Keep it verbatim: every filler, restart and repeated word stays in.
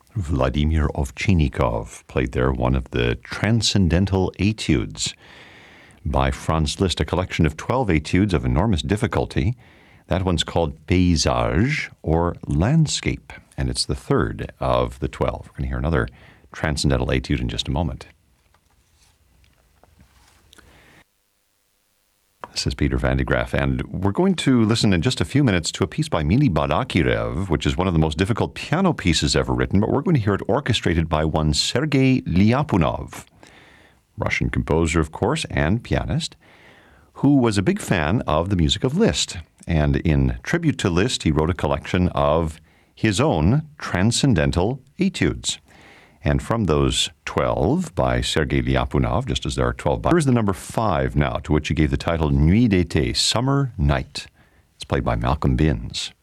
Vladimir Ovchinnikov played there one of the Transcendental Etudes by Franz Liszt, a collection of twelve etudes of enormous difficulty. That one's called Paysage, or Landscape, and it's the third of the twelve. We're going to hear another Transcendental Etude in just a moment. This is Peter Van de Graaff, and we're going to listen in just a few minutes to a piece by Mili Balakirev, which is one of the most difficult piano pieces ever written, but we're going to hear it orchestrated by one Sergei Lyapunov, Russian composer, of course, and pianist, who was a big fan of the music of Liszt. And in tribute to Liszt, he wrote a collection of his own transcendental etudes. And from those twelve by Sergei Lyapunov, just as there are twelve by, here's the number five now, to which he gave the title Nuit d'été, Summer Night. It's played by Malcolm Binns.